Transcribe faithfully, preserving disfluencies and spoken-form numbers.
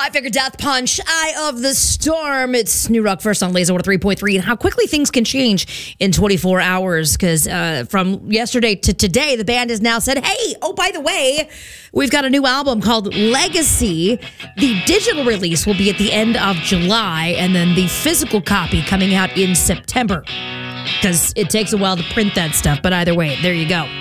Five Finger Death Punch, Eye of the Storm. It's New Rock First on Laser three point three, and how quickly things can change in twenty-four hours. Because uh, from yesterday to today, the band has now said, hey, oh, by the way, we've got a new album called Legacy. The digital release will be at the end of July, and then the physical copy coming out in September. Because it takes a while to print that stuff, but either way, there you go.